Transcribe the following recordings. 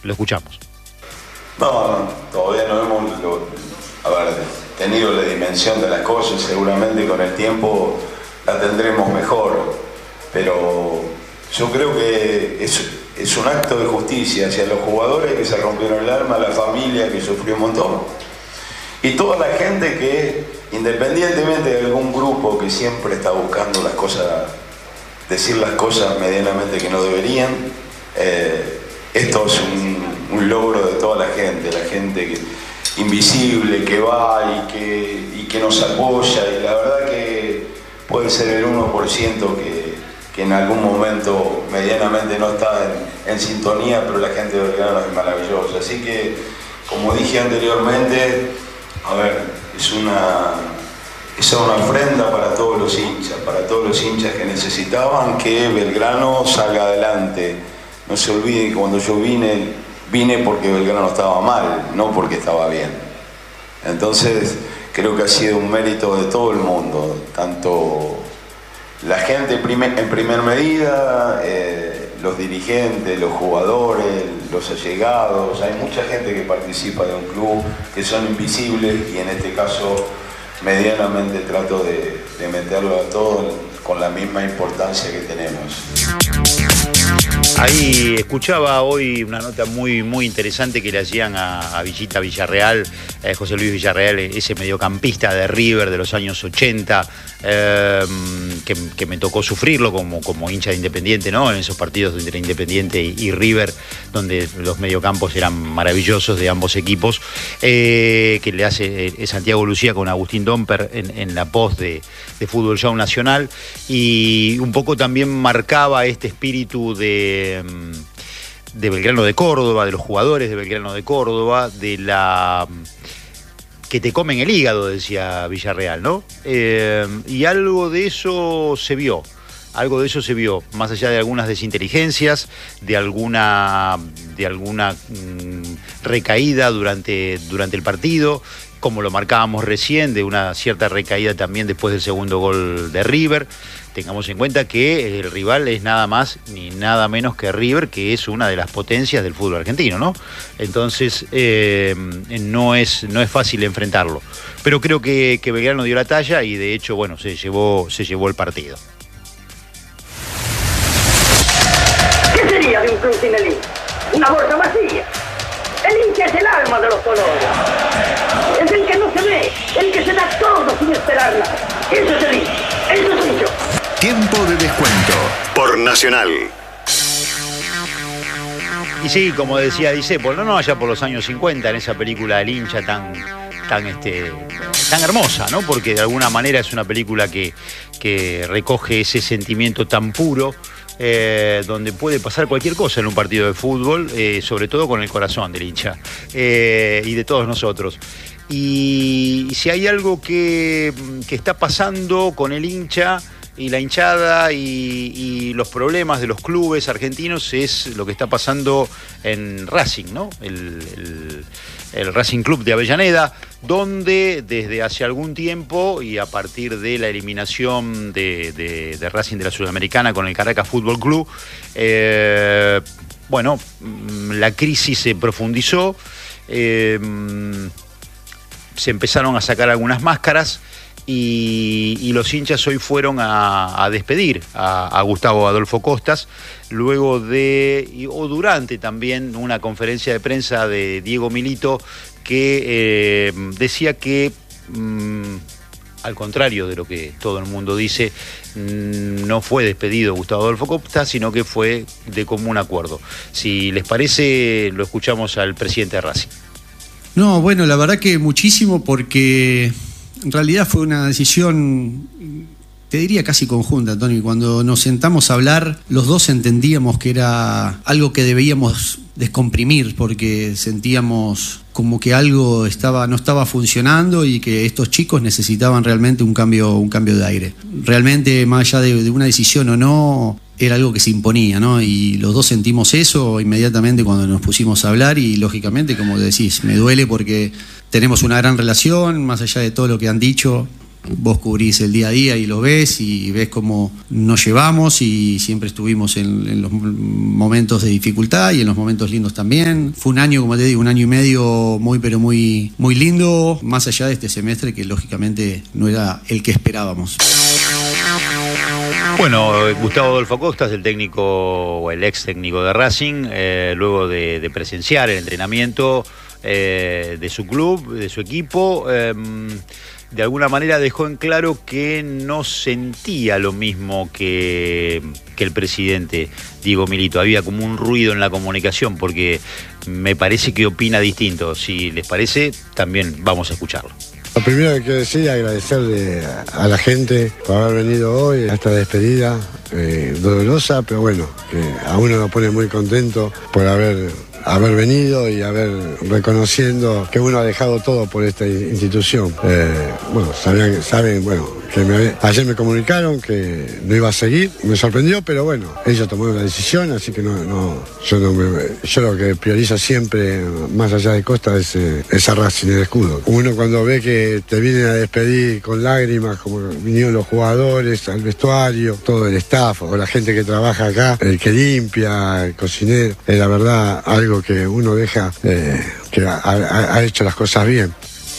Lo escuchamos. No, todavía no hemos tenido la dimensión de las cosas. Seguramente con el tiempo la tendremos mejor, pero yo creo que es un acto de justicia hacia los jugadores que se rompieron el alma, la familia que sufrió un montón y toda la gente que, independientemente de algún grupo que siempre está buscando las cosas, decir las cosas medianamente que no deberían, esto es un logro de toda la gente invisible que va y que nos apoya, y la verdad que puede ser el 1% que en algún momento medianamente no está en sintonía, pero la gente de Belgrano es maravillosa. Así que, como dije anteriormente, es una ofrenda para todos los hinchas que necesitaban que Belgrano salga adelante. No se olviden que cuando yo vine porque Belgrano estaba mal, no porque estaba bien. Entonces, creo que ha sido un mérito de todo el mundo, tanto la gente en primer medida, los dirigentes, los jugadores, los allegados. Hay mucha gente que participa de un club que son invisibles, y en este caso medianamente trato de meterlo a todos con la misma importancia que tenemos. Ahí escuchaba hoy una nota muy, muy interesante que le hacían a Villita Villarreal, José Luis Villarreal, ese mediocampista de River de los años 80, que me tocó sufrirlo como hincha de Independiente, ¿no? En esos partidos entre Independiente y River, donde los mediocampos eran maravillosos de ambos equipos, que le hace Santiago Lucía con Agustín Domper en la post de Fútbol Show Nacional, y un poco también marcaba este espíritu de Belgrano de Córdoba, de los jugadores de Belgrano de Córdoba, de la que te comen el hígado, decía Villarreal, ¿no? Y algo de eso se vio, más allá de algunas desinteligencias, de alguna recaída durante el partido, como lo marcábamos recién, de una cierta recaída también después del segundo gol de River. Tengamos en cuenta que el rival es nada más ni nada menos que River, que es una de las potencias del fútbol argentino, ¿no? Entonces no es fácil enfrentarlo. Pero creo que Belgrano dio la talla y de hecho, bueno, se llevó el partido. ¿Qué sería de un club sin el hincha? Una bolsa vacía. El hincha es el alma de los colores. Es el que no se ve, el que se da todo sin esperar nada. Eso es el hincha. Eso soy yo. Tiempo de descuento por Nacional. Y sí, como decía Discépolo, no allá por los años 50, en esa película del hincha tan hermosa, ¿no? Porque de alguna manera es una película que recoge ese sentimiento tan puro, donde puede pasar cualquier cosa en un partido de fútbol, sobre todo con el corazón del hincha y de todos nosotros. Y si hay algo que está pasando con el hincha y la hinchada y los problemas de los clubes argentinos, es lo que está pasando en Racing, ¿no? El Racing Club de Avellaneda, donde desde hace algún tiempo y a partir de la eliminación de Racing de la Sudamericana con el Caracas Fútbol Club, la crisis se profundizó, se empezaron a sacar algunas máscaras, y los hinchas hoy fueron a despedir a Gustavo Adolfo Costas, luego durante también una conferencia de prensa de Diego Milito, que decía que, al contrario de lo que todo el mundo dice, no fue despedido Gustavo Adolfo Costas, sino que fue de común acuerdo. Si les parece, lo escuchamos al presidente de Racing. No, bueno, la verdad que muchísimo, porque en realidad fue una decisión, te diría casi conjunta, Tony. Cuando nos sentamos a hablar, los dos entendíamos que era algo que debíamos descomprimir, porque sentíamos como que algo no estaba funcionando y que estos chicos necesitaban realmente un cambio de aire. Realmente, más allá de una decisión o no, era algo que se imponía, ¿no? Y los dos sentimos eso inmediatamente cuando nos pusimos a hablar, y lógicamente, como decís, me duele porque tenemos una gran relación, más allá de todo lo que han dicho. vos cubrís el día a día y lo ves y ves cómo nos llevamos y siempre estuvimos en los momentos de dificultad y en los momentos lindos también. Fue un año, como te digo, un año y medio muy pero muy lindo, más allá de este semestre que lógicamente no era el que esperábamos. Bueno, Gustavo Adolfo Costas, el técnico o el ex técnico de Racing, luego de presenciar el entrenamiento de su club, de su equipo, de alguna manera dejó en claro que no sentía lo mismo que el presidente Diego Milito. Había como un ruido en la comunicación, porque me parece que opina distinto. Si les parece, también vamos a escucharlo. Lo primero que quiero decir es agradecerle a la gente por haber venido hoy a esta despedida dolorosa, pero bueno, que a uno lo pone muy contento por haber venido y haber reconociendo que uno ha dejado todo por esta institución. Bueno, saben, bueno, que ayer me comunicaron que no iba a seguir, me sorprendió, pero bueno, ellos tomaron la decisión, así que yo lo que priorizo siempre, más allá de Costa, es a Racing, el escudo. Uno cuando ve que te vienen a despedir con lágrimas, como vinieron los jugadores, al vestuario, todo el staff, o la gente que trabaja acá, el que limpia, el cocinero, es la verdad algo que uno deja que ha hecho las cosas bien.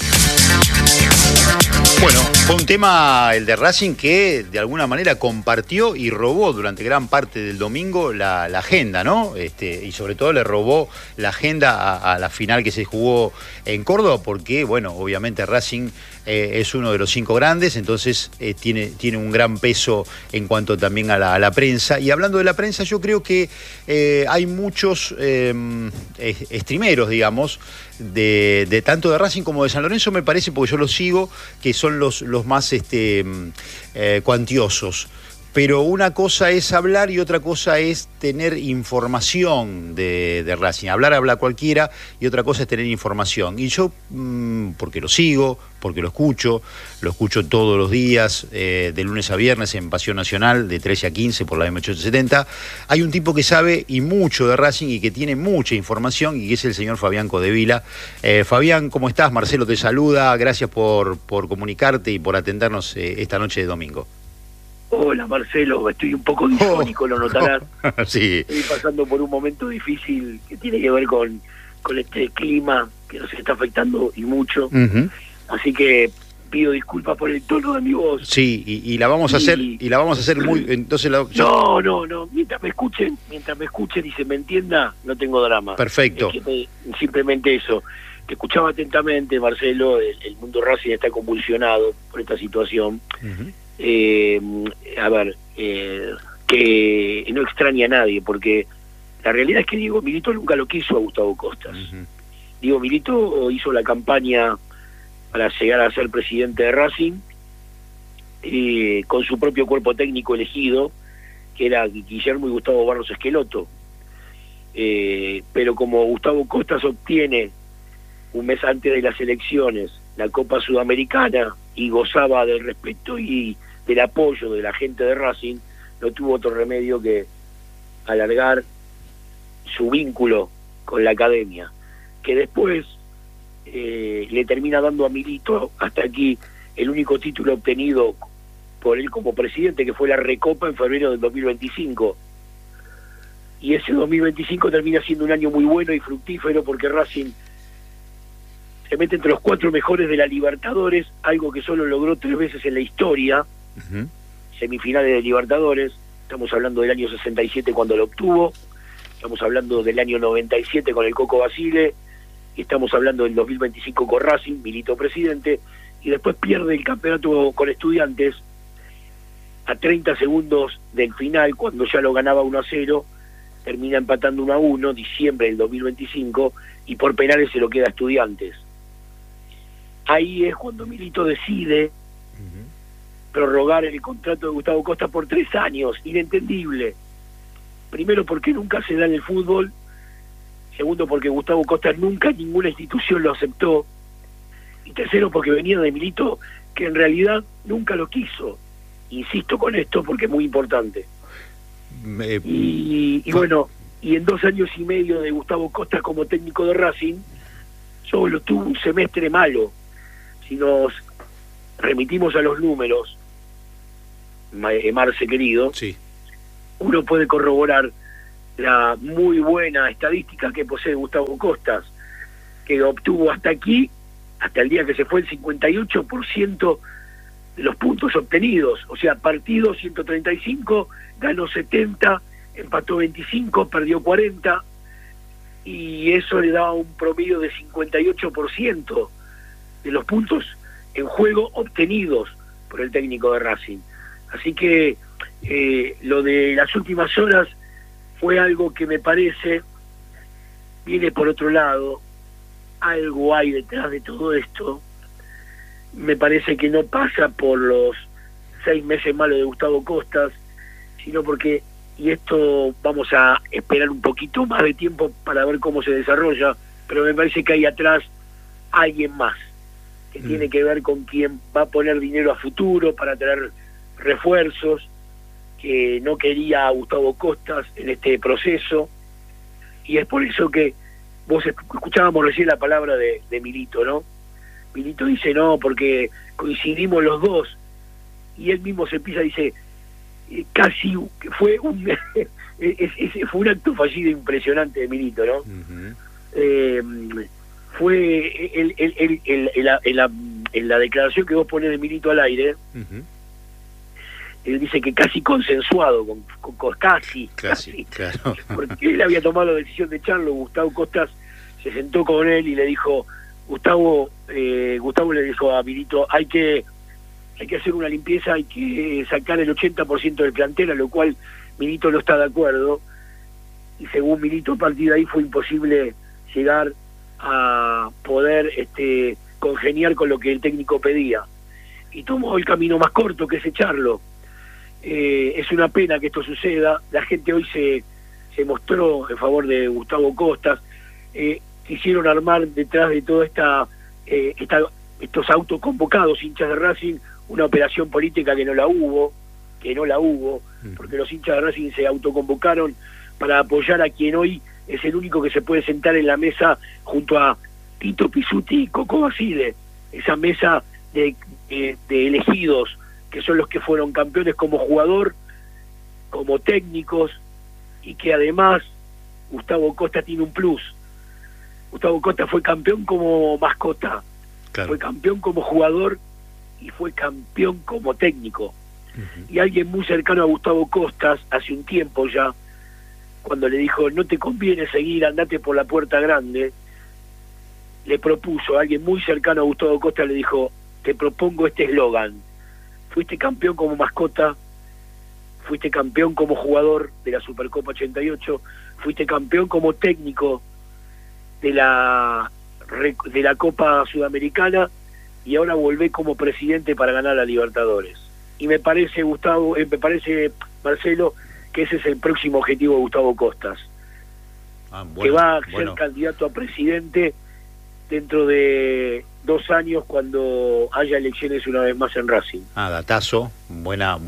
Bueno, fue un tema, el de Racing, que de alguna manera compartió y robó durante gran parte del domingo la agenda, ¿no? Y sobre todo le robó la agenda a la final que se jugó en Córdoba, porque, bueno, obviamente Racing es uno de los 5 grandes, entonces tiene un gran peso en cuanto también a la prensa. Y hablando de la prensa, yo creo que hay muchos streameros, digamos, de tanto de Racing como de San Lorenzo, me parece, porque yo los sigo, que son los más cuantiosos. Pero una cosa es hablar y otra cosa es tener información de Racing. Habla cualquiera, y otra cosa es tener información. Y yo, porque lo sigo, porque lo escucho todos los días, de lunes a viernes en Pasión Nacional, de 13 a 15 por la M870, hay un tipo que sabe y mucho de Racing y que tiene mucha información, y que es el señor Fabián Codevila. Fabián, ¿cómo estás? Marcelo te saluda, gracias por comunicarte y por atendernos esta noche de domingo. Hola Marcelo, estoy un poco disfónico, lo notarás. Sí. Estoy pasando por un momento difícil que tiene que ver con este clima que nos está afectando y mucho. Uh-huh. Así que pido disculpas por el tono de mi voz. Sí, y la vamos a hacer, y la vamos a hacer muy... Entonces No, mientras me escuchen y se me entienda, no tengo drama. Perfecto. Simplemente eso. Te escuchaba atentamente, Marcelo, el mundo Racing está convulsionado por esta situación. Uh-huh. Que no extraña a nadie, porque la realidad es que Diego Milito nunca lo quiso a Gustavo Costas. Uh-huh. Diego Milito hizo la campaña para llegar a ser presidente de Racing con su propio cuerpo técnico elegido, que era Guillermo y Gustavo Barros Esqueloto, pero como Gustavo Costas obtiene un mes antes de las elecciones la Copa Sudamericana y gozaba del respeto y del apoyo de la gente de Racing, no tuvo otro remedio que alargar su vínculo con la academia, que después le termina dando a Milito hasta aquí el único título obtenido por él como presidente, que fue la Recopa en febrero del 2025. Y ese 2025 termina siendo un año muy bueno y fructífero, porque Racing se mete entre los 4 mejores de la Libertadores, algo que solo logró 3 veces en la historia. Uh-huh. Semifinales de Libertadores, estamos hablando del año 67 cuando lo obtuvo, estamos hablando del año 97 con el Coco Basile, y estamos hablando del 2025 con Racing, Milito presidente, y después pierde el campeonato con Estudiantes a 30 segundos del final, cuando ya lo ganaba 1-0, termina empatando 1-1, diciembre del 2025, y por penales se lo queda a Estudiantes. Ahí es cuando Milito decide prorrogar el contrato de Gustavo Costa por 3 años, inentendible. Primero, porque nunca se da en el fútbol. Segundo, porque Gustavo Costa nunca ninguna institución lo aceptó. Y tercero, porque venía de Milito, que en realidad nunca lo quiso. Insisto con esto porque es muy importante. Y bueno, y en 2 años y medio de Gustavo Costa como técnico de Racing, solo tuvo un semestre malo. Si nos remitimos a los números, Marce querido, Sí. uno puede corroborar la muy buena estadística que posee Gustavo Costas, que obtuvo hasta aquí, hasta el día que se fue, el 58% de los puntos obtenidos. O sea, partido 135, ganó 70, empató 25, perdió 40, y eso le daba un promedio de 58% de los puntos en juego obtenidos por el técnico de Racing. Así que lo de las últimas horas fue algo que me parece viene por otro lado. Algo hay detrás de todo esto. Me parece que no pasa por los 6 meses malos de Gustavo Costas, sino porque, y esto vamos a esperar un poquito más de tiempo para ver cómo se desarrolla, pero me parece que hay atrás alguien más que tiene que ver con quien va a poner dinero a futuro para traer refuerzos, que no quería a Gustavo Costas en este proceso, y es por eso que vos escuchábamos recién la palabra de Milito, ¿no? Milito dice no, porque coincidimos los dos, y él mismo se pisa y dice, casi fue un fue un acto fallido impresionante de Milito, ¿no? Fue en la declaración que vos ponés de Milito al aire, él dice que casi consensuado con casi, claro. porque él había tomado la decisión de echarlo. Gustavo Costas se sentó con él y le dijo, Gustavo le dijo a Milito, hay que hacer una limpieza, hay que sacar el 80% del plantel, a lo cual Milito no está de acuerdo, y según Milito, a partir de ahí fue imposible llegar a poder congeniar con lo que el técnico pedía, y tomó el camino más corto, que es echarlo. Es una pena que esto suceda. La gente hoy se mostró en favor de Gustavo Costas. Quisieron armar detrás de toda estos autoconvocados hinchas de Racing una operación política que no la hubo, porque los hinchas de Racing se autoconvocaron para apoyar a quien hoy es el único que se puede sentar en la mesa junto a Tito Pizzuti y Coco Basile, esa mesa de elegidos, que son los que fueron campeones como jugador, como técnicos, y que además Gustavo Costas tiene un plus. Gustavo Costas fue campeón como mascota, claro, fue campeón como jugador y fue campeón como técnico. Y alguien muy cercano a Gustavo Costas, hace un tiempo ya, cuando le dijo, no te conviene seguir, andate por la puerta grande, le propuso, alguien muy cercano a Gustavo Costas le dijo, te propongo este eslogan: fuiste campeón como mascota, fuiste campeón como jugador de la Supercopa 88, fuiste campeón como técnico de la Copa Sudamericana, y ahora volvé como presidente para ganar la Libertadores. Y me parece, Marcelo, que ese es el próximo objetivo de Gustavo Costas, que va a ser candidato a presidente dentro de 2 años, cuando haya elecciones una vez más en Racing. Datazo, buena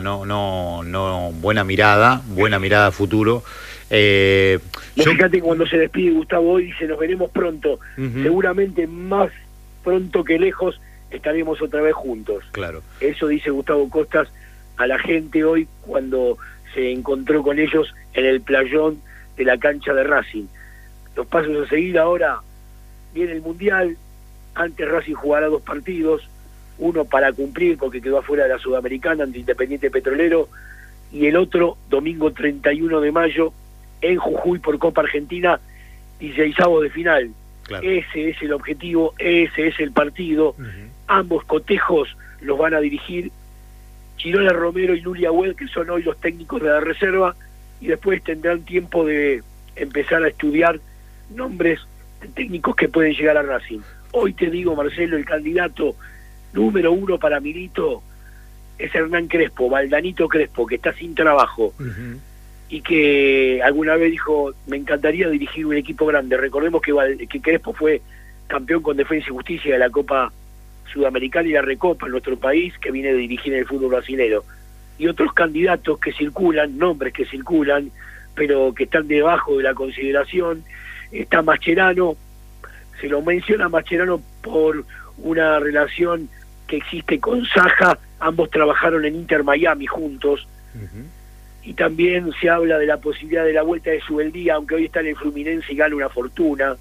mirada a futuro. Fíjate, cuando se despide Gustavo hoy, dice, nos veremos pronto. Seguramente más pronto que lejos estaremos otra vez juntos. Claro. Eso dice Gustavo Costas a la gente hoy cuando se encontró con ellos en el playón de la cancha de Racing. Los pasos a seguir ahora: viene el Mundial. Antes Racing jugará 2 partidos, uno para cumplir porque quedó afuera de la Sudamericana ante Independiente Petrolero, y el otro domingo 31 de mayo en Jujuy por Copa Argentina, 16avos de final. Claro. Ese es el objetivo, ese es el partido. Ambos cotejos los van a dirigir Chirola Romero y Lulia Huel, que son hoy los técnicos de la reserva, y después tendrán tiempo de empezar a estudiar nombres de técnicos que pueden llegar a Racing. Hoy te digo, Marcelo, el candidato número 1 para Milito es Hernán Crespo, Valdanito Crespo, que está sin trabajo, y que alguna vez dijo, me encantaría dirigir un equipo grande. Recordemos que Crespo fue campeón con Defensa y Justicia de la Copa Sudamericana y la Recopa en nuestro país, que viene a dirigir en el fútbol brasileño. Y otros candidatos que circulan, nombres que circulan, pero que están debajo de la consideración. Está Mascherano, se lo menciona Mascherano por una relación que existe con Saja, ambos trabajaron en Inter Miami juntos, y también se habla de la posibilidad de la vuelta de Subeldía, aunque hoy está en el Fluminense y gana una fortuna,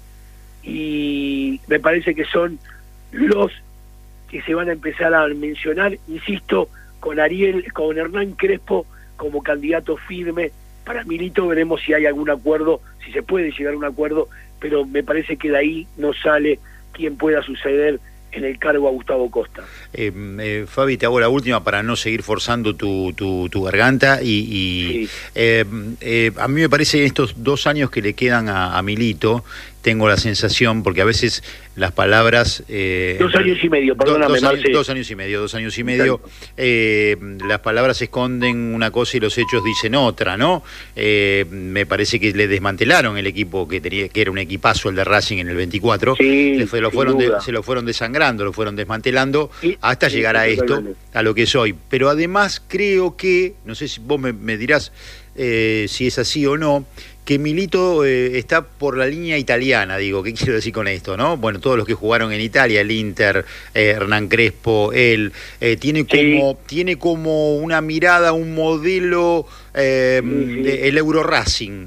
y me parece que son los que se van a empezar a mencionar, insisto, con Hernán Crespo como candidato firme. Para Milito veremos si hay algún acuerdo, si se puede llegar a un acuerdo, pero me parece que de ahí no sale quién pueda suceder en el cargo a Gustavo Costa. Fabi, te hago la última para no seguir forzando tu garganta y sí. A mí me parece estos 2 años que le quedan a Milito, tengo la sensación, porque a veces las palabras... 2 años y medio, perdóname, 2 años y medio, las palabras esconden una cosa y los hechos dicen otra, ¿no? Me parece que le desmantelaron el equipo que era un equipazo, el de Racing en el 24, sí, se lo fueron desangrando, lo fueron desmantelando, hasta llegar a esto, a lo que es hoy. Pero además creo que, no sé si vos me dirás si es así o no, que Milito está por la línea italiana, digo, ¿qué quiero decir con esto, no? Bueno, todos los que jugaron en Italia, el Inter, Hernán Crespo, él, tiene como una mirada, un modelo, el Euro Racing,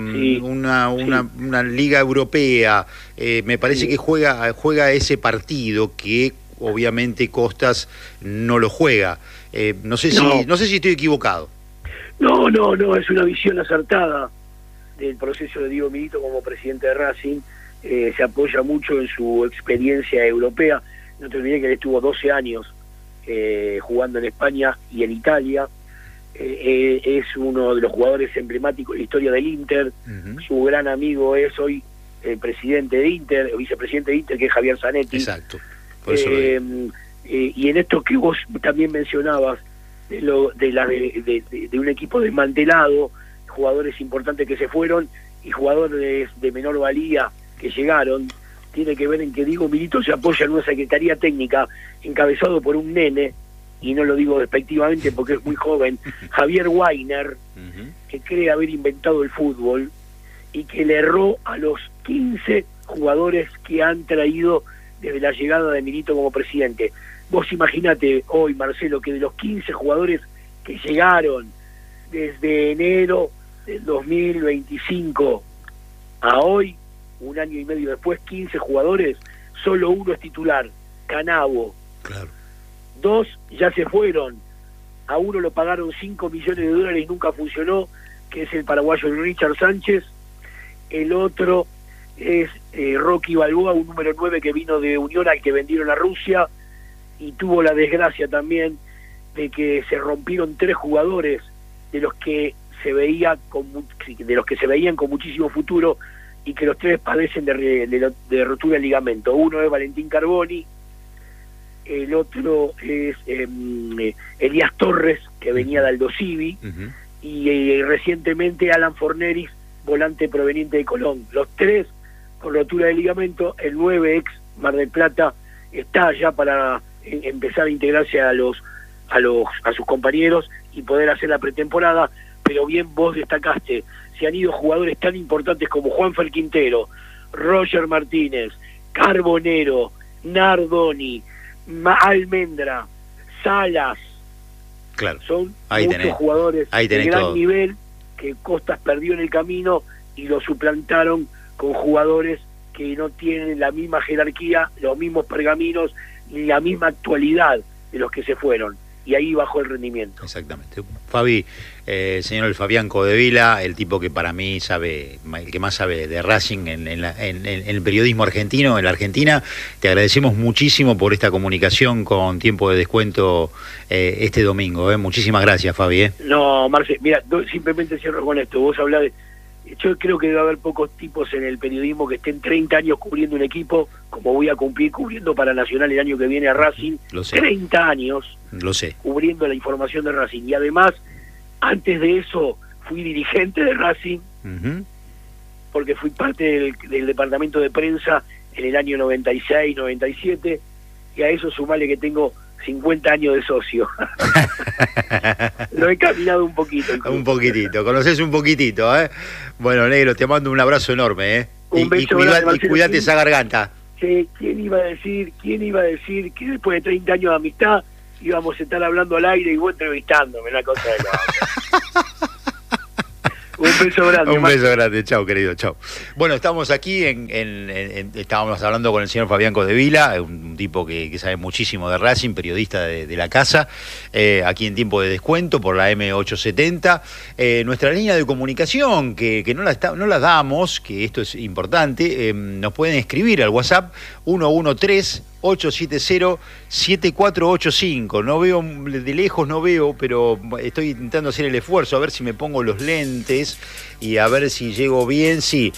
una liga europea, me parece que juega ese partido que obviamente Costas no lo juega. No sé si estoy equivocado. No, es una visión acertada del proceso de Diego Milito como presidente de Racing. Se apoya mucho en su experiencia europea. No te olvides que él estuvo 12 años jugando en España y en Italia. Es uno de los jugadores emblemáticos de la historia del Inter. Su gran amigo es hoy el presidente de Inter, el vicepresidente de Inter, que es Javier Zanetti. Exacto. Por eso y en esto que vos también mencionabas, de un equipo desmantelado, jugadores importantes que se fueron y jugadores de menor valía que llegaron, tiene que ver en que Diego Milito se apoya en una secretaría técnica encabezado por un nene, y no lo digo despectivamente porque es muy joven, Javier Weiner, que cree haber inventado el fútbol y que le erró a los 15 jugadores que han traído desde la llegada de Milito como presidente. Vos imaginate hoy, Marcelo, que de los 15 jugadores que llegaron desde enero del 2025 a hoy, 1 año y medio después, 15 jugadores, solo uno es titular, Canavo. Claro. 2 ya se fueron, a uno lo pagaron $5 millones y nunca funcionó, que es el paraguayo Richard Sánchez. El otro es Rocky Balboa, un número 9 que vino de Unión, al que vendieron a Rusia, y tuvo la desgracia también de que se rompieron 3 jugadores de los que se veían con muchísimo futuro, y que los 3 padecen de rotura de ligamento. Uno es Valentín Carboni, el otro es Elías Torres, que venía de Aldo Civi, y recientemente Alan Forneris, volante proveniente de Colón. Los 3 con rotura de ligamento. El 9, ex Mar del Plata, está ya para empezar a integrarse a sus compañeros y poder hacer la pretemporada. Pero bien vos destacaste, se han ido jugadores tan importantes como Juanfer Quintero, Roger Martínez, Carbonero, Nardoni, Almendra, Salas. Claro. Son muchos jugadores de gran nivel que Costas perdió en el camino y lo suplantaron con jugadores que no tienen la misma jerarquía, los mismos pergaminos ni la misma actualidad de los que se fueron, y ahí bajó el rendimiento. Exactamente. Fabi, señor el Fabián Codevila, el tipo que para mí sabe, el que más sabe de Racing en el periodismo argentino, en la Argentina, te agradecemos muchísimo por esta comunicación con Tiempo de Descuento este domingo. Muchísimas gracias, Fabi. No, Marce, mira, simplemente cierro con esto. Vos hablás de... Yo creo que debe haber pocos tipos en el periodismo que estén 30 años cubriendo un equipo, como voy a cumplir cubriendo para Nacional el año que viene a Racing. Lo sé. 30 años Lo sé. Cubriendo la información de Racing. Y además, antes de eso, fui dirigente de Racing, porque fui parte del departamento de prensa en el año 96, 97, y a eso sumale que tengo 50 años de socio. Lo he caminado un poquito. Un poquitito, conoces un poquitito, ¿eh? Bueno, negro, te mando un abrazo enorme, ¿eh? Un beso y cuídate esa garganta. ¿quién iba a decir que después de 30 años de amistad íbamos a estar hablando al aire y vos entrevistándome, una cosa de la otra? Un beso grande. Un beso grande, chao querido, chao. Bueno, estamos aquí estábamos hablando con el señor Fabián Codevila, un tipo que sabe muchísimo de Racing, periodista de la casa, aquí en Tiempo de Descuento por la M870. Nuestra línea de comunicación, que no la damos, que esto es importante, nos pueden escribir al WhatsApp 113-870-7485. No veo, de lejos no veo, pero estoy intentando hacer el esfuerzo, a ver si me pongo los lentes y a ver si llego bien. Sí,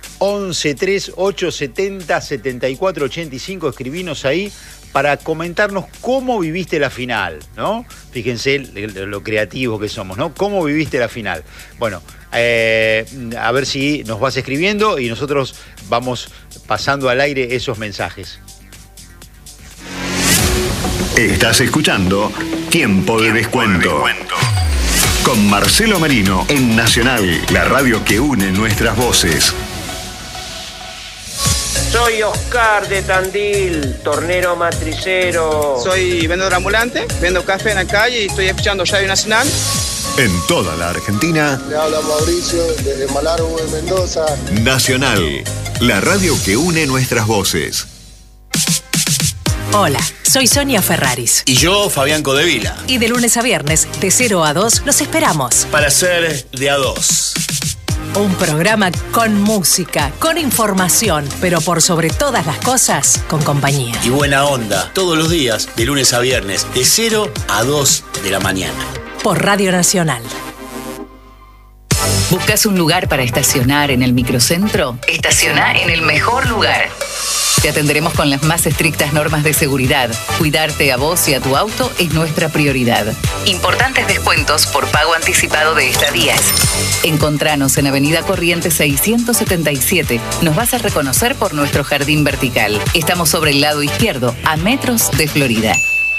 113-870-7485, escribinos ahí para comentarnos cómo viviste la final, ¿no? Fíjense lo creativos que somos, ¿no? ¿Cómo viviste la final? Bueno, a ver si nos vas escribiendo y nosotros vamos pasando al aire esos mensajes. Estás escuchando Tiempo de Descuento. Con Marcelo Merino en Nacional, la radio que une nuestras voces. Soy Oscar de Tandil, tornero matricero. Soy vendedor ambulante, vendo café en la calle y estoy escuchando Radio Nacional. En toda la Argentina. Le habla Mauricio desde Malargüe, Mendoza. Nacional, la radio que une nuestras voces. Hola, soy Sonia Ferraris. Y yo, Fabián Codevila. Y de lunes a viernes, de 0 a 2, los esperamos. Para ser de a 2. Un programa con música, con información, pero por sobre todas las cosas, con compañía. Y buena onda, todos los días, de lunes a viernes, de 0 a 2 de la mañana. Por Radio Nacional. ¿Buscas un lugar para estacionar en el microcentro? Estaciona en el mejor lugar. Te atenderemos con las más estrictas normas de seguridad. Cuidarte a vos y a tu auto es nuestra prioridad. Importantes descuentos por pago anticipado de estadías. Encontranos en Avenida Corrientes 677. Nos vas a reconocer por nuestro jardín vertical. Estamos sobre el lado izquierdo, a metros de Florida.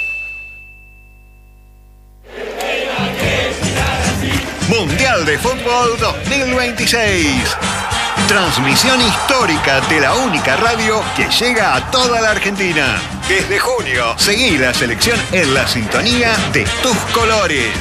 Mundial de Fútbol 2026. Transmisión histórica de la única radio que llega a toda la Argentina. Desde junio, seguí la selección en la sintonía de tus colores.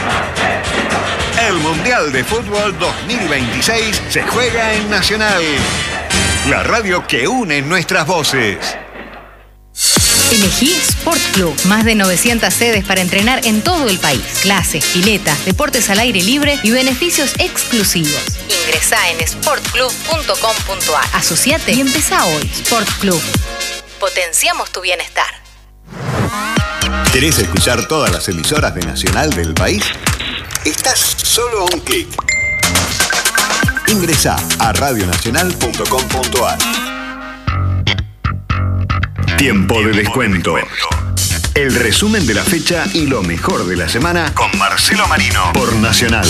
El Mundial de Fútbol 2026 se juega en Nacional, la radio que une nuestras voces. Elegí Sport Club. Más de 900 sedes para entrenar en todo el país. Clases, piletas, deportes al aire libre y beneficios exclusivos. Ingresá en sportclub.com.ar. Asociate y empezá hoy. Sport Club. Potenciamos tu bienestar. ¿Querés escuchar todas las emisoras de Nacional del país? Estás solo a un clic. Ingresá a radionacional.com.ar. Tiempo de Descuento. El resumen de la fecha y lo mejor de la semana con Marcelo Merino por Nacional.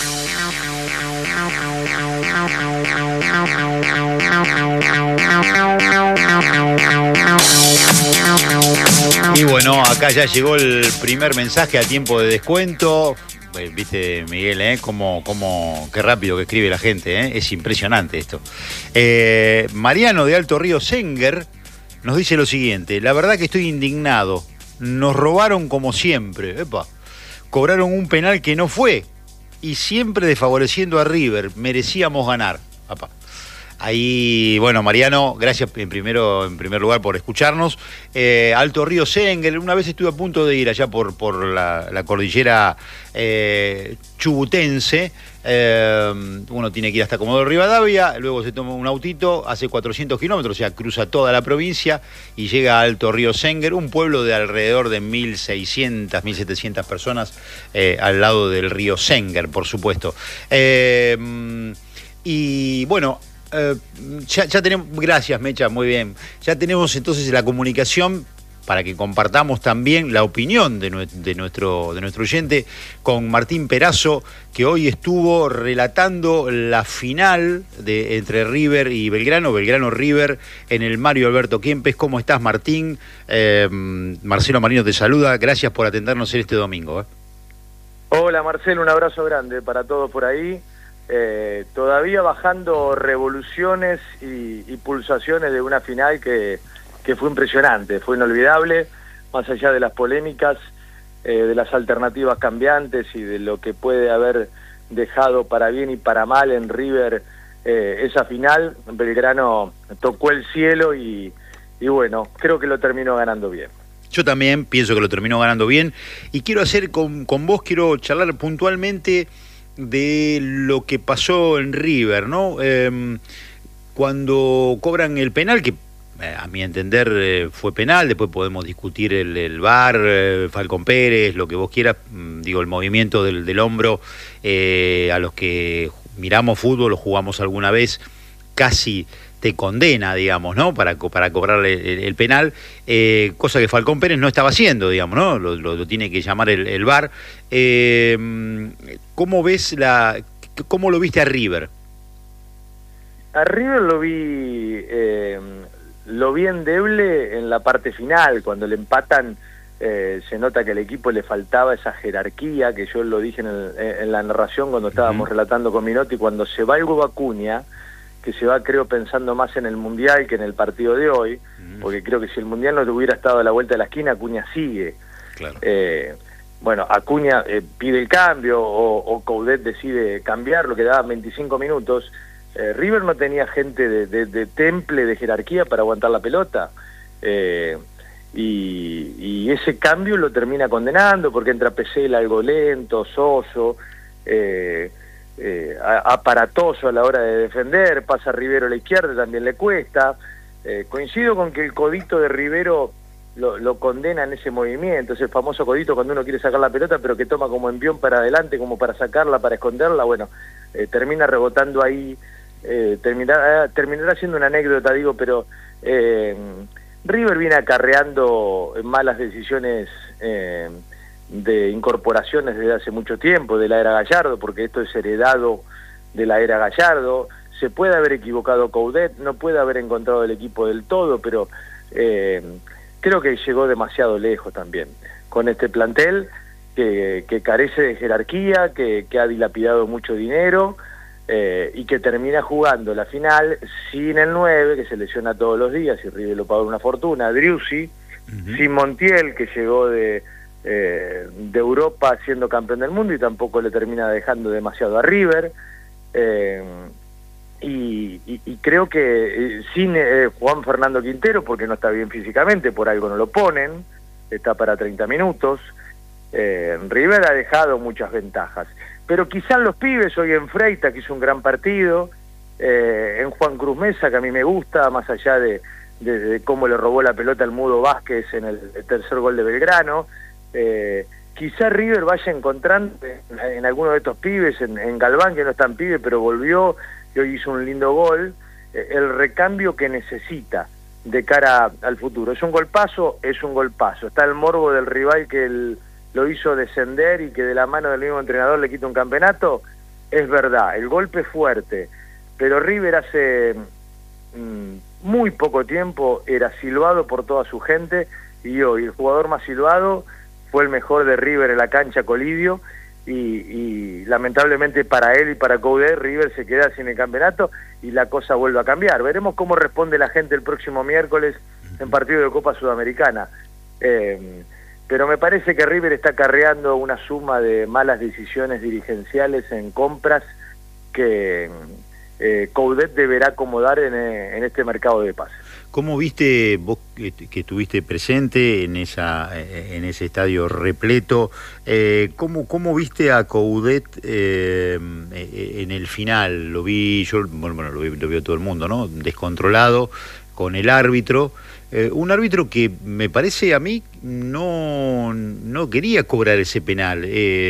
Y bueno, acá ya llegó el primer mensaje a Tiempo de Descuento. Viste, Miguel, qué rápido que escribe la gente, es impresionante esto. Mariano de Alto Río Senger nos dice lo siguiente: la verdad que estoy indignado. Nos robaron como siempre. Cobraron un penal que no fue. Y siempre desfavoreciendo a River. Merecíamos ganar. Ahí, bueno, Mariano, gracias en primer lugar por escucharnos. Alto Río Senger, una vez estuve a punto de ir allá por la cordillera chubutense. Uno tiene que ir hasta Comodoro Rivadavia, luego se toma un autito, hace 400 kilómetros, o sea, cruza toda la provincia y llega a Alto Río Senger, un pueblo de alrededor de 1.600, 1.700 personas al lado del río Senger, por supuesto. Y bueno, ya tenemos, gracias Mecha, muy bien, ya tenemos entonces la comunicación para que compartamos también la opinión de nuestro oyente con Martín Perazo, que hoy estuvo relatando la final entre River y Belgrano-River en el Mario Alberto Kempes. ¿Cómo estás, Martín? Marcelo Merino te saluda, gracias por atendernos en este domingo. Hola Marcelo, un abrazo grande para todos por ahí. todavía bajando revoluciones y pulsaciones de una final que fue impresionante, fue inolvidable, más allá de las polémicas, de las alternativas cambiantes y de lo que puede haber dejado para bien y para mal en River esa final. Belgrano tocó el cielo y bueno, creo que lo terminó ganando bien. Yo también pienso que lo terminó ganando bien y quiero hacer con vos, quiero charlar puntualmente de lo que pasó en River, ¿no? Cuando cobran el penal, que a mi entender fue penal, después podemos discutir el VAR, Falcón Pérez, lo que vos quieras, digo, el movimiento del hombro, a los que miramos fútbol o jugamos alguna vez, casi te condena, digamos, ¿no? Para cobrar el penal, cosa que Falcón Pérez no estaba haciendo, digamos, ¿no? Lo tiene que llamar el VAR. ¿Cómo ves cómo lo viste a River? A River lo vi endeble en la parte final, cuando le empatan. Se nota que al equipo le faltaba esa jerarquía, que yo lo dije en la narración cuando estábamos relatando con Minotti. Cuando se va el Hugo Acuña, que se va, creo, pensando más en el Mundial que en el partido de hoy, porque creo que si el Mundial no hubiera estado a la vuelta de la esquina, Acuña sigue. Claro. Bueno, Acuña pide el cambio, o Coudet decide cambiarlo, quedaban 25 minutos. River no tenía gente de temple, de jerarquía para aguantar la pelota. Y ese cambio lo termina condenando, porque entra Pesela algo lento, soso, aparatoso a la hora de defender, pasa Rivero a la izquierda, también le cuesta. Coincido con que el codito de Rivero lo condena en ese movimiento, ese famoso codito cuando uno quiere sacar la pelota, pero que toma como envión para adelante, como para sacarla, para esconderla. Bueno, termina rebotando ahí, terminará siendo una anécdota, digo, pero River viene acarreando malas decisiones de incorporaciones desde hace mucho tiempo, de la era Gallardo, porque esto es heredado de la era Gallardo. Se puede haber equivocado Coudet, no puede haber encontrado el equipo del todo, pero creo que llegó demasiado lejos también con este plantel que carece de jerarquía, que ha dilapidado mucho dinero, y que termina jugando la final sin el 9, que se lesiona todos los días y River lo pagó una fortuna, Driussi, sin Montiel, que llegó de Europa siendo campeón del mundo y tampoco le termina dejando demasiado a River, y creo que sin Juan Fernando Quintero, porque no está bien físicamente, por algo no lo ponen, está para 30 minutos. River ha dejado muchas ventajas, pero quizás los pibes, hoy en Freita, que hizo un gran partido, en Juan Cruz Mesa, que a mí me gusta, más allá de cómo le robó la pelota al Mudo Vázquez en el tercer gol de Belgrano, quizás River vaya encontrando en alguno de estos pibes, en Galván, que no es tan pibe, pero volvió y hoy hizo un lindo gol, el recambio que necesita de cara al futuro. Es un golpazo, está el morbo del rival que lo hizo descender y que de la mano del mismo entrenador le quita un campeonato, es verdad, el golpe es fuerte, pero River hace muy poco tiempo era silbado por toda su gente, y hoy el jugador más silbado fue el mejor de River en la cancha, Colidio, y lamentablemente para él y para Coudet, River se queda sin el campeonato y la cosa vuelve a cambiar. Veremos cómo responde la gente el próximo miércoles en partido de Copa Sudamericana. Pero me parece que River está acarreando una suma de malas decisiones dirigenciales en compras que Coudet deberá acomodar en este mercado de pases. ¿Cómo viste, vos que estuviste presente en ese estadio repleto, cómo viste a Coudet en el final? Lo vi yo, bueno, lo vio todo el mundo, ¿no? Descontrolado con el árbitro. Un árbitro que me parece a mí no quería cobrar ese penal.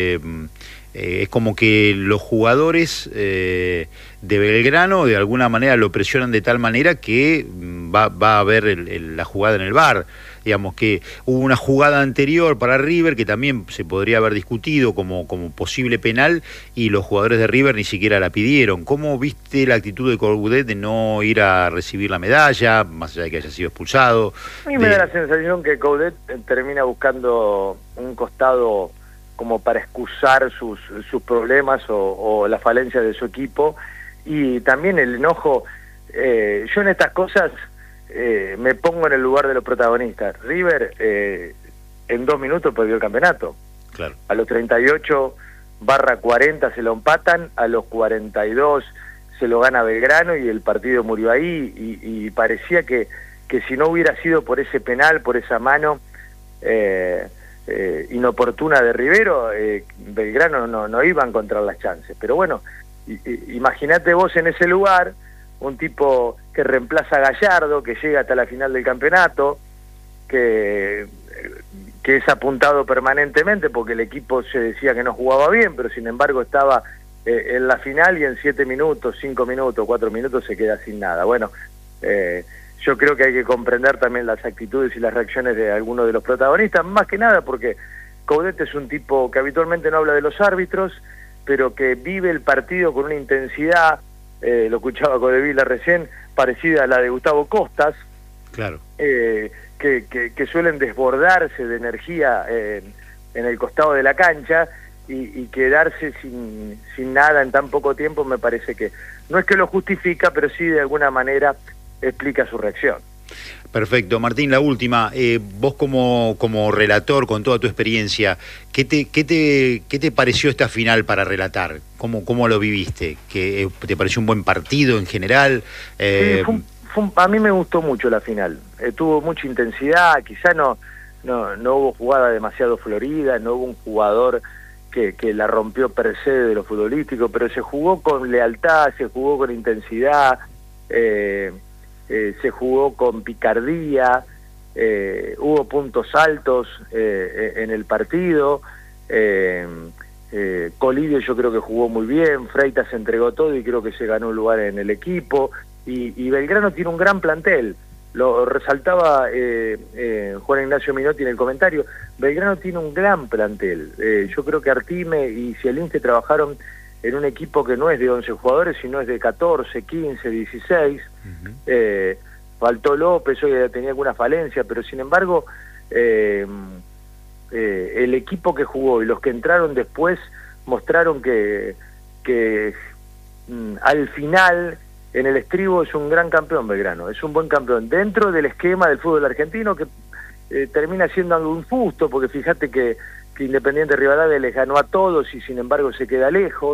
Es como que los jugadores de Belgrano de alguna manera lo presionan de tal manera que va a haber la jugada en el VAR. Digamos que hubo una jugada anterior para River que también se podría haber discutido como posible penal y los jugadores de River ni siquiera la pidieron. ¿Cómo viste la actitud de Coudet de no ir a recibir la medalla, más allá de que haya sido expulsado? A mí me da la sensación que Coudet termina buscando un costado como para excusar sus problemas o la falencia de su equipo, y también el enojo. Yo en estas cosas me pongo en el lugar de los protagonistas. River en 2 minutos perdió el campeonato. Claro. A los 38/40 se lo empatan, a los 42 se lo gana Belgrano y el partido murió ahí, y parecía que si no hubiera sido por ese penal, por esa mano inoportuna de Rivero, Belgrano no iba a encontrar las chances. Pero bueno, imagínate vos en ese lugar, un tipo que reemplaza a Gallardo, que llega hasta la final del campeonato, que es apuntado permanentemente porque el equipo se decía que no jugaba bien, pero sin embargo estaba en la final, y en 7 minutos, 5 minutos, 4 minutos se queda sin nada. Bueno, yo creo que hay que comprender también las actitudes y las reacciones de algunos de los protagonistas, más que nada porque Coudet es un tipo que habitualmente no habla de los árbitros, pero que vive el partido con una intensidad, lo escuchaba Codevila recién, parecida a la de Gustavo Costas. Claro. Que suelen desbordarse de energía en el costado de la cancha, y quedarse sin nada en tan poco tiempo, me parece que no es que lo justifica, pero sí de alguna manera explica su reacción. Perfecto. Martín, la última. Vos como relator, con toda tu experiencia, ¿qué te pareció esta final para relatar? ¿Cómo lo viviste? ¿Te pareció un buen partido en general? Sí, a mí me gustó mucho la final. Tuvo mucha intensidad, quizá no hubo jugada demasiado florida, no hubo un jugador que la rompió per se de lo futbolístico, pero se jugó con lealtad, se jugó con intensidad, se jugó con picardía, hubo puntos altos en el partido. Colidio yo creo que jugó muy bien, Freitas se entregó todo y creo que se ganó un lugar en el equipo, y Belgrano tiene un gran plantel. Lo resaltaba Juan Ignacio Minotti en el comentario. Belgrano tiene un gran plantel. Yo creo que Artime y Zielinski trabajaron en un equipo que no es de 11 jugadores, sino es de 14, 15, 16. Faltó López, hoy tenía alguna falencia, pero sin embargo el equipo que jugó y los que entraron después mostraron que al final, en el estribo, es un gran campeón Belgrano, es un buen campeón dentro del esquema del fútbol argentino, que termina siendo algo injusto, porque fíjate que Independiente Rivadavia les ganó a todos y sin embargo se queda lejos,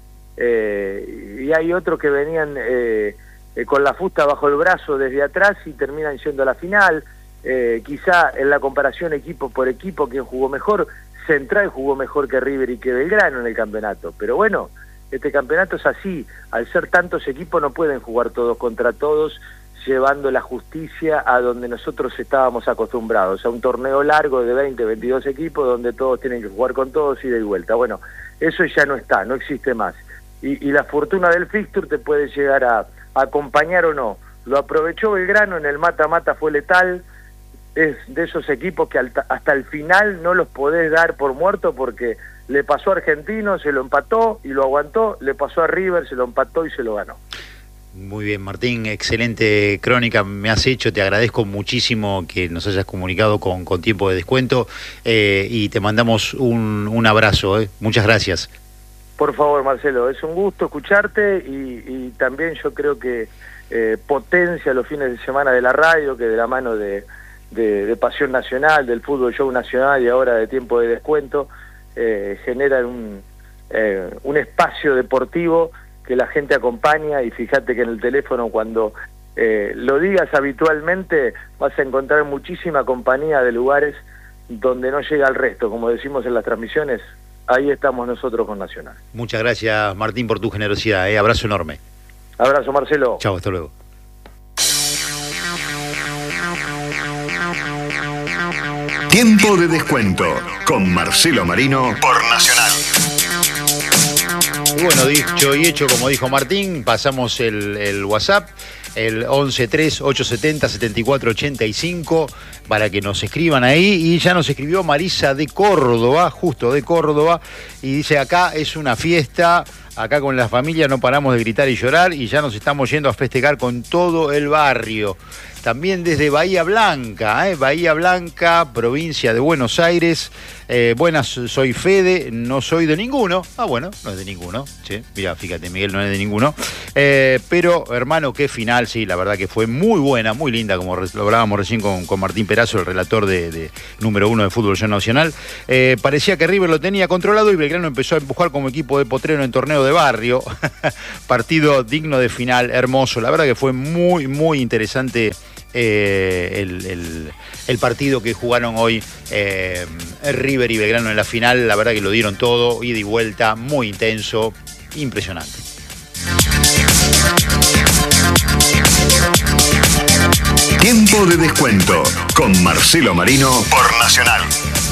y hay otros que venían con la fusta bajo el brazo desde atrás y terminan yendo a la final. Quizá en la comparación equipo por equipo, quien jugó mejor, Central jugó mejor que River y que Belgrano en el campeonato, pero bueno, este campeonato es así, al ser tantos equipos no pueden jugar todos contra todos, llevando la justicia a donde nosotros estábamos acostumbrados, a un torneo largo de 20, 22 equipos donde todos tienen que jugar con todos, ida y vuelta. Bueno, eso ya no está, no existe más, y la fortuna del fixture te puede llegar a acompañar o no. Lo aprovechó Belgrano, en el mata-mata fue letal, es de esos equipos que hasta el final no los podés dar por muerto, porque le pasó a Argentino, se lo empató y lo aguantó, le pasó a River, se lo empató y se lo ganó. Muy bien, Martín, excelente crónica me has hecho, te agradezco muchísimo que nos hayas comunicado con tiempo de descuento, y te mandamos un abrazo, muchas gracias. Por favor, Marcelo, es un gusto escucharte, y también yo creo que potencia los fines de semana de la radio, que de la mano de Pasión Nacional, del Fútbol Show Nacional y ahora de Tiempo de Descuento, generan un espacio deportivo que la gente acompaña, y fíjate que en el teléfono, cuando lo digas habitualmente, vas a encontrar muchísima compañía de lugares donde no llega el resto, como decimos en las transmisiones. Ahí estamos nosotros con Nacional. Muchas gracias, Martín, por tu generosidad. Abrazo enorme. Abrazo, Marcelo. Chao, hasta luego. Tiempo de Descuento con Marcelo Marino por Nacional. Y bueno, dicho y hecho, como dijo Martín, pasamos el WhatsApp, el 1138707485, para que nos escriban ahí. Y ya nos escribió Marisa de Córdoba, justo de Córdoba, y dice: acá es una fiesta, acá con la familia no paramos de gritar y llorar y ya nos estamos yendo a festejar con todo el barrio. También desde Bahía Blanca, Bahía Blanca, provincia de Buenos Aires. Buenas, soy Fede, no soy de ninguno. Ah, bueno, no es de ninguno. Che, mira, fíjate, Miguel no es de ninguno. Pero, hermano, qué final, sí, la verdad que fue muy buena, muy linda, como lo hablábamos recién con Martín Perazo, el relator de número 1 de Fútbol Nacional. Parecía que River lo tenía controlado y Belgrano empezó a empujar como equipo de potrero en torneo de barrio. Partido digno de final, hermoso. La verdad que fue muy, muy interesante el partido que jugaron hoy River y Belgrano en la final. La verdad que lo dieron todo, ida y vuelta, muy intenso, impresionante. Tiempo de descuento con Marcelo Marino por Nacional.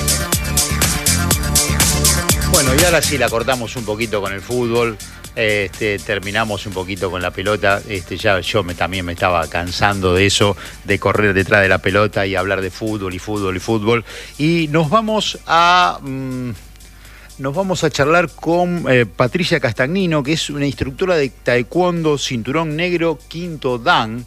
Bueno, y ahora sí la cortamos un poquito con el fútbol. Terminamos un poquito con la pelota. Ya yo también me estaba cansando de eso, de correr detrás de la pelota y hablar de fútbol y fútbol y fútbol. Y nos vamos a charlar con Patricia Castagnino, que es una instructora de taekwondo, cinturón negro, quinto dan.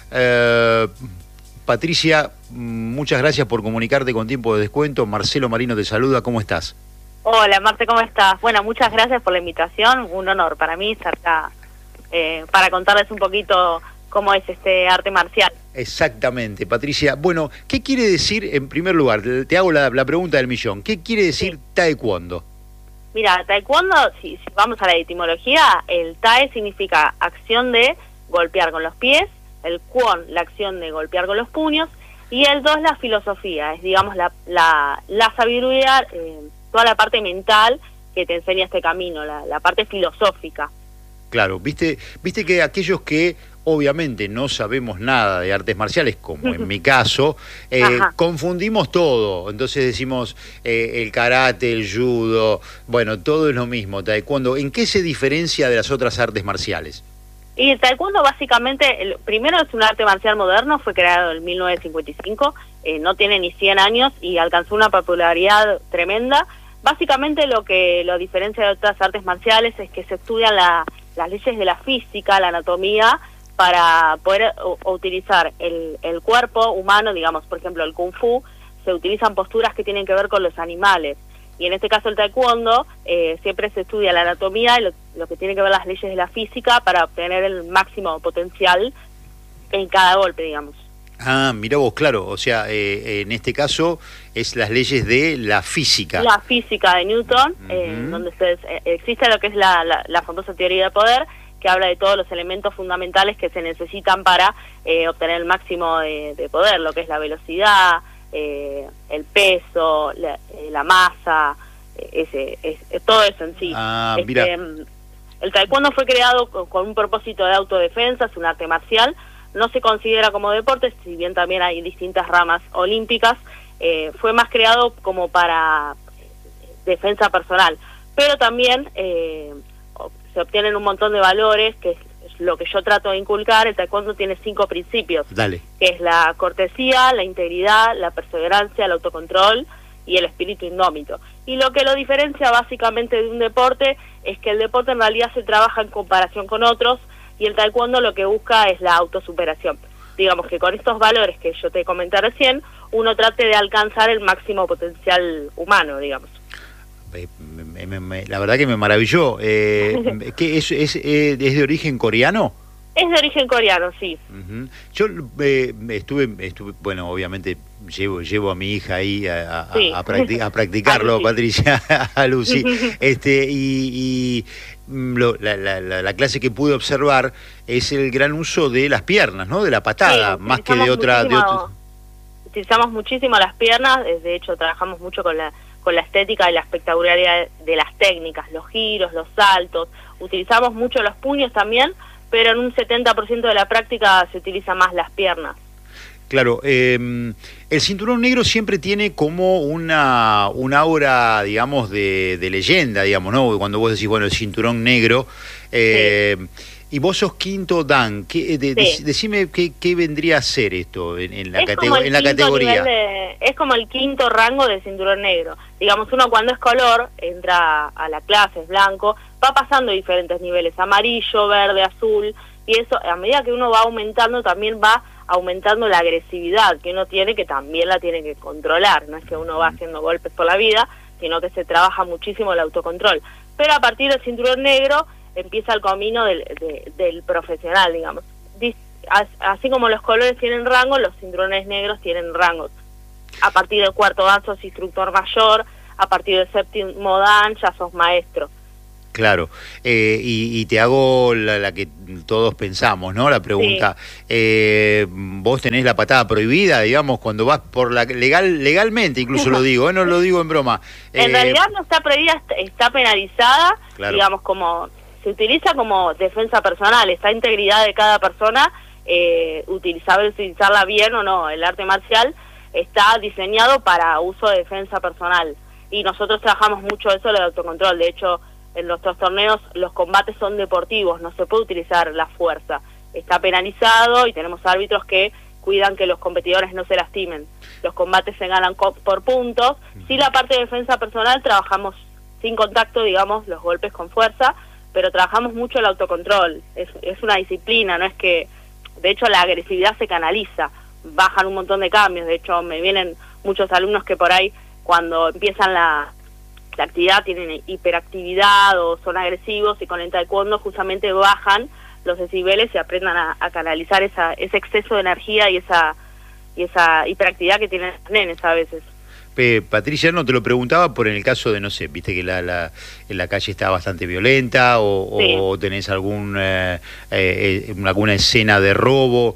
Patricia, muchas gracias por comunicarte con Tiempo de Descuento. Marcelo Marino te saluda, ¿cómo estás? Hola, Marte, ¿cómo estás? Bueno, muchas gracias por la invitación, un honor para mí estar acá para contarles un poquito cómo es este arte marcial. Exactamente, Patricia. Bueno, ¿qué quiere decir, en primer lugar, te hago la pregunta del millón, ¿qué quiere decir taekwondo? Mira, taekwondo, si vamos a la etimología, el tae significa acción de golpear con los pies, el kwon, la acción de golpear con los puños, y el do es la filosofía, es digamos la sabiduría, toda la parte mental que te enseña este camino, la parte filosófica. Claro, viste que aquellos que obviamente no sabemos nada de artes marciales, como en mi caso, confundimos todo. Entonces decimos el karate, el judo, bueno, todo es lo mismo. Taekwondo, ¿en qué se diferencia de las otras artes marciales? Y el taekwondo básicamente, primero es un arte marcial moderno, fue creado en 1955, no tiene ni 100 años y alcanzó una popularidad tremenda. Básicamente lo que lo diferencia de otras artes marciales es que se estudian las leyes de la física, la anatomía, para poder utilizar el cuerpo humano, digamos, por ejemplo, el kung fu, se utilizan posturas que tienen que ver con los animales. Y en este caso el taekwondo, siempre se estudia la anatomía y lo que tiene que ver las leyes de la física para obtener el máximo potencial en cada golpe, digamos. Ah, mirá vos, claro, o sea, en este caso es las leyes de la física. La física de Newton, donde existe lo que es la famosa teoría de poder, que habla de todos los elementos fundamentales que se necesitan para obtener el máximo de poder, lo que es la velocidad, el peso, la masa, todo eso en sí. Mira. El taekwondo fue creado con un propósito de autodefensa, es un arte marcial, no se considera como deporte, si bien también hay distintas ramas olímpicas, fue más creado como para defensa personal, pero también se obtienen un montón de valores, que es lo que yo trato de inculcar. El taekwondo tiene 5 principios, Dale. Que es la cortesía, la integridad, la perseverancia, el autocontrol y el espíritu indómito. Y lo que lo diferencia básicamente de un deporte es que el deporte en realidad se trabaja en comparación con otros, y el taekwondo lo que busca es la autosuperación. Digamos que con estos valores que yo te comenté recién, uno trate de alcanzar el máximo potencial humano, digamos. La verdad que me maravilló. ¿Qué es de origen coreano? Es de origen coreano, sí. Yo estuve, bueno, obviamente llevo a mi hija ahí a practicarlo, Patricia, a Lucy, y la clase que pude observar es el gran uso de las piernas, ¿no? De la patada, sí, más que de otra. Utilizamos muchísimo las piernas, de hecho trabajamos mucho con la estética y la espectacularidad de las técnicas, los giros, los saltos. Utilizamos mucho los puños también, pero en un 70% de la práctica se utiliza más las piernas. Claro, el cinturón negro siempre tiene como una aura, digamos, de leyenda, digamos, ¿no? Cuando vos decís, bueno, el cinturón negro, y vos sos quinto dan, decime qué vendría a ser esto en la categoría. Es como el quinto rango del cinturón negro. Digamos, uno cuando es color, entra a la clase, es blanco, va pasando diferentes niveles, amarillo, verde, azul, y eso, a medida que uno va aumentando, también va aumentando la agresividad que uno tiene, que también la tiene que controlar. No es que uno va haciendo golpes por la vida, sino que se trabaja muchísimo el autocontrol. Pero a partir del cinturón negro empieza el camino del profesional, digamos. Así como los colores tienen rango, los cinturones negros tienen rangos. A partir del cuarto dan sos instructor mayor, a partir del séptimo dan ya sos maestro. Claro, y te hago la que todos pensamos, ¿no? La pregunta, sí. Vos tenés la patada prohibida, digamos, cuando vas por la legalmente, incluso lo digo, no lo digo en broma. En realidad no está prohibida, está penalizada, claro. Digamos, como se utiliza como defensa personal, esta integridad de cada persona, saber utilizarla bien o no. El arte marcial está diseñado para uso de defensa personal, y nosotros trabajamos mucho eso, el autocontrol. De hecho, en nuestros torneos los combates son deportivos, no se puede utilizar la fuerza, está penalizado, y tenemos árbitros que cuidan que los competidores no se lastimen. Los combates se ganan por puntos. Sí, la parte de defensa personal trabajamos sin contacto, digamos, los golpes con fuerza, pero trabajamos mucho el autocontrol. Es una disciplina, no es que... De hecho, la agresividad se canaliza, bajan un montón de cambios. De hecho, me vienen muchos alumnos que por ahí, cuando empiezan la actividad, tienen hiperactividad o son agresivos, y con el taekwondo justamente bajan los decibeles y aprendan a canalizar ese exceso de energía y esa hiperactividad que tienen los nenes a veces. Patricia, no te lo preguntaba por en el caso de, no sé, viste que en la calle está bastante violenta, sí. O tenés alguna escena de robo.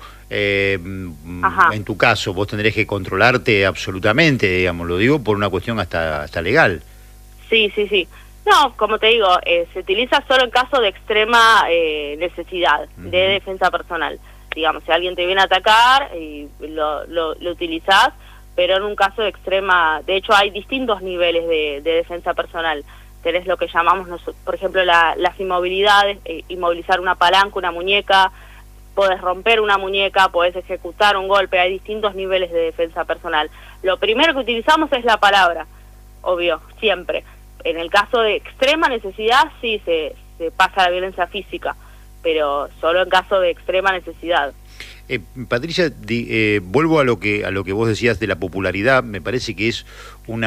En tu caso, vos tendrías que controlarte absolutamente, digamos, lo digo por una cuestión hasta legal. Sí. No, como te digo, se utiliza solo en caso de extrema necesidad, de defensa personal. Digamos, si alguien te viene a atacar, lo utilizás, pero en un caso de extrema... De hecho, hay distintos niveles de defensa personal. Tenés lo que llamamos, por ejemplo, las inmovilidades, inmovilizar una palanca, una muñeca, podés romper una muñeca, podés ejecutar un golpe, hay distintos niveles de defensa personal. Lo primero que utilizamos es la palabra, obvio, siempre. En el caso de extrema necesidad, sí, se pasa a la violencia física, pero solo en caso de extrema necesidad. Patricia, vuelvo a lo que vos decías de la popularidad. Me parece que es un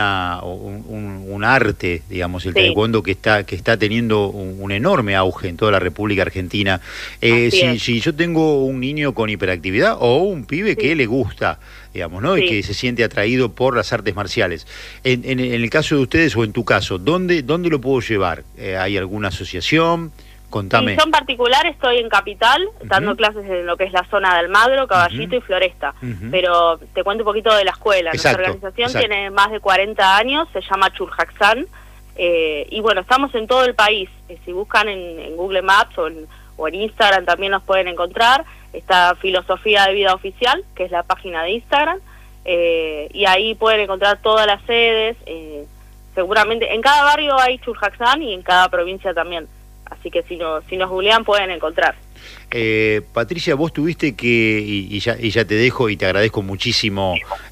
arte, digamos, el taekwondo que está teniendo un enorme auge en toda la República Argentina. Si yo tengo un niño con hiperactividad o un pibe que le gusta, digamos, ¿no? Y que se siente atraído por las artes marciales, en el caso de ustedes o en tu caso, ¿dónde lo puedo llevar? ¿Hay alguna asociación? Contame. Yo en particular estoy en Capital, dando clases en lo que es la zona de Almagro, Caballito y Floresta, pero te cuento un poquito de la escuela. Nuestra organización tiene más de 40 años, se llama Churjaxán, y bueno, estamos en todo el país. Si buscan en Google Maps o en Instagram también nos pueden encontrar. Está Filosofía de Vida Oficial, que es la página de Instagram, y ahí pueden encontrar todas las sedes. Seguramente en cada barrio hay Churjaxán y en cada provincia también. Así que si nos googlean pueden encontrar. Patricia, vos tuviste y ya te dejo y te agradezco muchísimo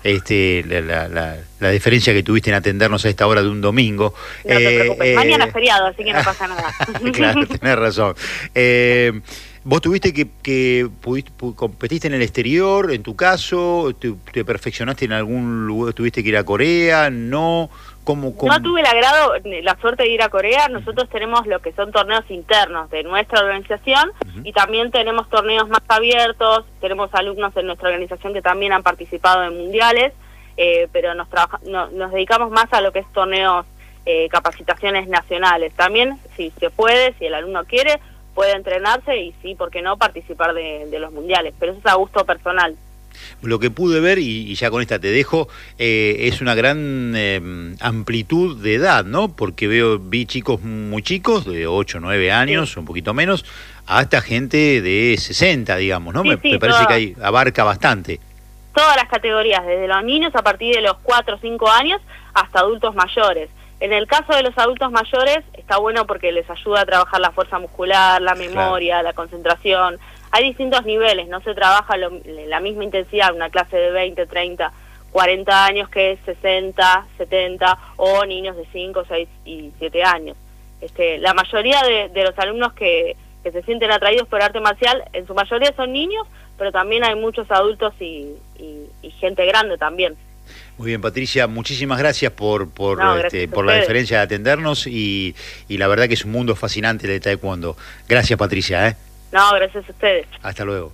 la deferencia que tuviste en atendernos a esta hora de un domingo. No te preocupes, mañana es feriado, así que no pasa nada. Claro, tenés razón. Vos tuviste que competiste en el exterior, en tu caso, te perfeccionaste en algún lugar, tuviste que ir a Corea, ¿no? ¿Cómo? No tuve la suerte de ir a Corea. Nosotros tenemos lo que son torneos internos de nuestra organización y también tenemos torneos más abiertos. Tenemos alumnos en nuestra organización que también han participado en mundiales, pero nos dedicamos más a lo que es torneos, capacitaciones nacionales. También, si se puede, si el alumno quiere, puede entrenarse y sí, ¿por qué no?, participar de los mundiales. Pero eso es a gusto personal. Lo que pude ver, y ya con esta te dejo, es una gran amplitud de edad, ¿no? Porque vi chicos muy chicos, de 8, 9 años, un poquito menos, hasta gente de 60, digamos, ¿no? Me parece que abarca bastante. Todas las categorías, desde los niños a partir de los 4 o 5 años hasta adultos mayores. En el caso de los adultos mayores está bueno porque les ayuda a trabajar la fuerza muscular, la memoria, la concentración. Hay distintos niveles, no se trabaja la misma intensidad una clase de 20, 30, 40 años que es 60, 70 o niños de 5, 6 y 7 años. la mayoría de los alumnos que se sienten atraídos por arte marcial, en su mayoría son niños, pero también hay muchos adultos y gente grande también. Muy bien, Patricia, muchísimas gracias por gracias la deferencia de atendernos y la verdad que es un mundo fascinante el de Taekwondo. Gracias, Patricia. No, gracias a ustedes. Hasta luego.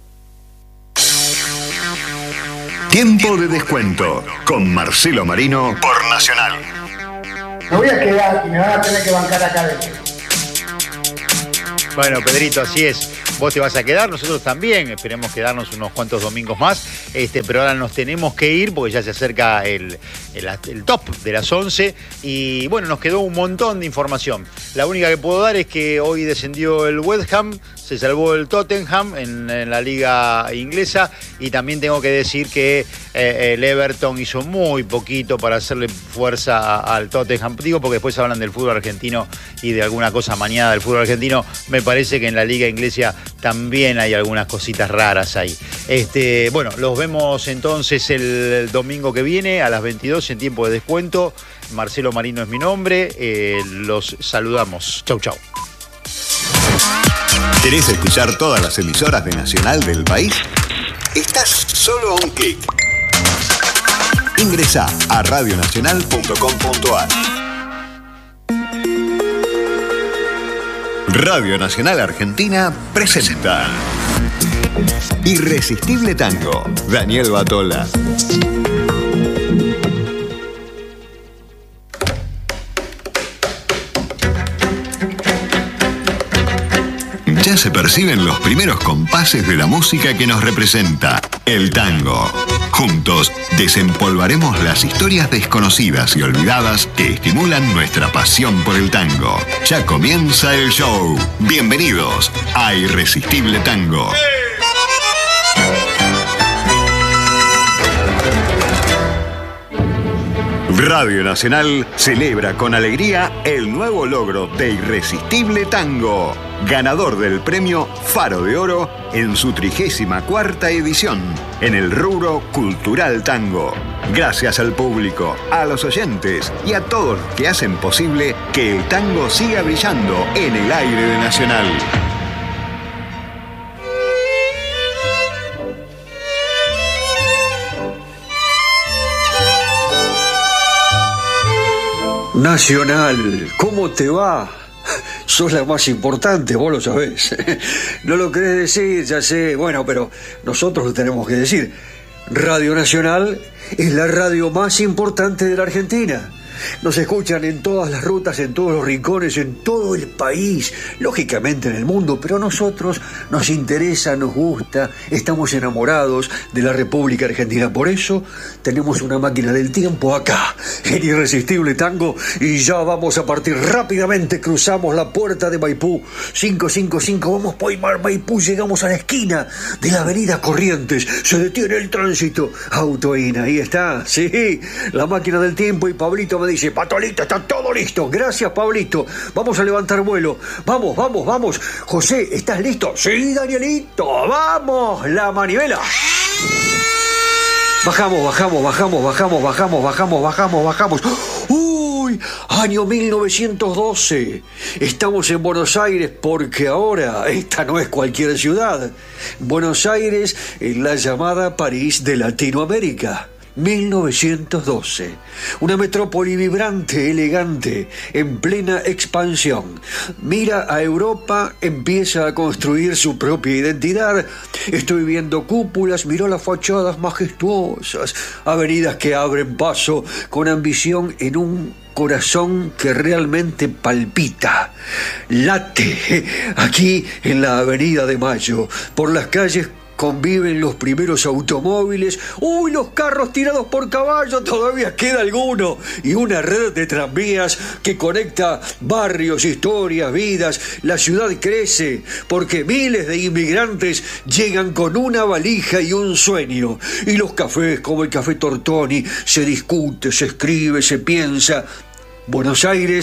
Tiempo de descuento con Marcelo Marino por Nacional. Me voy a quedar y me van a tener que bancar acá adentro. Bueno, Pedrito, así es. Vos te vas a quedar, nosotros también. Esperemos quedarnos unos cuantos domingos más. Pero ahora nos tenemos que ir porque ya se acerca el top de las 11. Y bueno, nos quedó un montón de información. La única que puedo dar es que hoy descendió el West Ham, se salvó el Tottenham en la liga inglesa. Y también tengo que decir que el Everton hizo muy poquito para hacerle fuerza al Tottenham. Digo porque después hablan del fútbol argentino y de alguna cosa mañana del fútbol argentino. Me parece que en la liga inglesa también hay algunas cositas raras ahí. Bueno, los vemos entonces el domingo que viene a las 22 en tiempo de descuento. Marcelo Marino es mi nombre. Los saludamos. Chau, chau. ¿Querés escuchar todas las emisoras de Nacional del país? Estás solo a un clic. Ingresá a radionacional.com.ar. Radio Nacional Argentina presenta Irresistible Tango, Daniel Batola. Ya se perciben los primeros compases de la música que nos representa, el tango. Juntos desempolvaremos las historias desconocidas y olvidadas que estimulan nuestra pasión por el tango. Ya comienza el show. Bienvenidos a Irresistible Tango. Radio Nacional celebra con alegría el nuevo logro de Irresistible Tango, ganador del premio Faro de Oro en su 34ª edición en el rubro Cultural Tango. Gracias al público, a los oyentes y a todos los que hacen posible que el tango siga brillando en el aire de Nacional. Nacional, ¿cómo te va? Sos la más importante, vos lo sabés. No lo querés decir, ya sé. Bueno, pero nosotros lo tenemos que decir. Radio Nacional es la radio más importante de la Argentina. Nos escuchan en todas las rutas, en todos los rincones, en todo el país, lógicamente en el mundo, pero a nosotros nos interesa, nos gusta, estamos enamorados de la República Argentina. Por eso tenemos una máquina del tiempo acá, en Irresistible Tango, y ya vamos a partir rápidamente. Cruzamos la puerta de Maipú, 555, vamos por Maipú, llegamos a la esquina de la avenida Corrientes, se detiene el tránsito, Autoína, ahí está, sí, la máquina del tiempo, y Pablito me dice: Patolito, está todo listo. Gracias, Pablito. Vamos a levantar vuelo. Vamos, vamos, vamos. José, ¿estás listo? Sí, Danielito. Vamos, la manivela. Bajamos. Uy, año 1912. Estamos en Buenos Aires porque ahora esta no es cualquier ciudad. Buenos Aires es la llamada París de Latinoamérica. 1912, una metrópoli vibrante, elegante, en plena expansión. Mira a Europa, empieza a construir su propia identidad. Estoy viendo cúpulas, miro las fachadas majestuosas, avenidas que abren paso con ambición en un corazón que realmente palpita, late, aquí en la Avenida de Mayo, por las calles conviven los primeros automóviles. ¡Uy, los carros tirados por caballo! Todavía queda alguno. Y una red de tranvías que conecta barrios, historias, vidas. La ciudad crece porque miles de inmigrantes llegan con una valija y un sueño. Y los cafés, como el Café Tortoni, se discute, se escribe, se piensa. Buenos Aires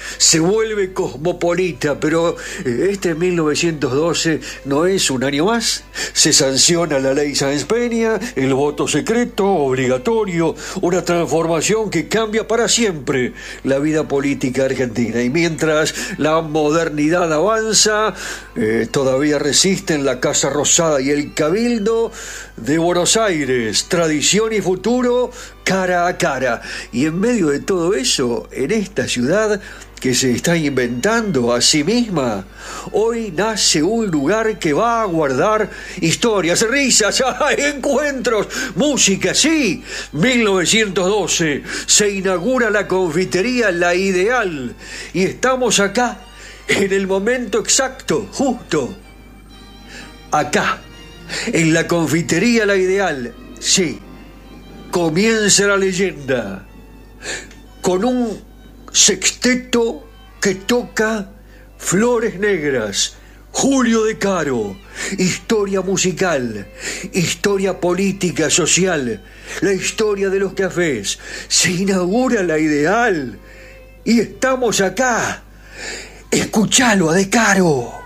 se vuelve cosmopolita, pero este 1912 no es un año más. Se sanciona la ley Sáenz Peña, el voto secreto obligatorio, una transformación que cambia para siempre la vida política argentina. Y mientras la modernidad avanza, todavía resisten la Casa Rosada y el Cabildo de Buenos Aires, tradición y futuro cara a cara. Y en medio de todo eso, en esta ciudad que se está inventando a sí misma, hoy nace un lugar que va a guardar historias, risas, encuentros, música, sí. 1912 se inaugura la confitería La Ideal y estamos acá en el momento exacto, justo acá, en la confitería La Ideal. Sí, comienza la leyenda con un sexteto que toca Flores Negras, Julio De Caro, historia musical, historia política, social, la historia de los cafés. Se inaugura La Ideal y estamos acá. Escuchalo a De Caro.